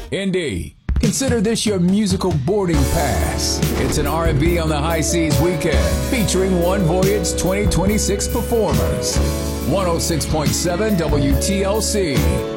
Indy, consider this your musical boarding pass. It's an R&B on the High Seas weekend featuring One Voyage 2026 performers. 106.7 WTLC.